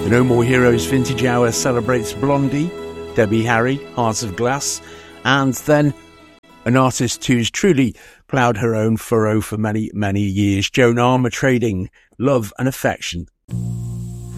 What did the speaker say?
The No More Heroes Vintage Hour celebrates Blondie, Debbie Harry, Hearts of Glass, and then an artist who's truly ploughed her own furrow for many, many years, Joan Armatrading, Love and Affection.